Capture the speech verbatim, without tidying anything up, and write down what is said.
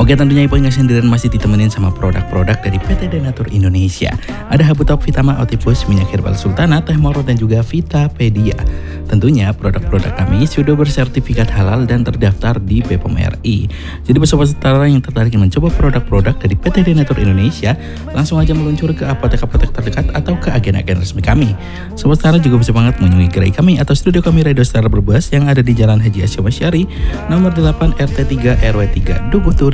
Oke, tentunya Ipo nggak sendirian, masih ditemenin sama produk-produk dari P T Denatur Indonesia. Ada Habutop Vitama Otipus, minyak herbal sultana, teh moro, dan juga Vitapedia. Tentunya produk-produk kami sudah bersertifikat halal dan terdaftar di B P O M R I. Jadi sobat setara yang tertarik mencoba produk-produk dari P T Denatur Indonesia, langsung aja meluncur ke apotek-apotek terdekat atau ke agen-agen resmi kami. Sobat setara juga bisa banget mengunjungi gerai kami atau studio kami Radio Setara Brebes yang ada di Jalan Haji Asyam Asyari, nomor delapan R T tiga R W tiga Dukuh Turi,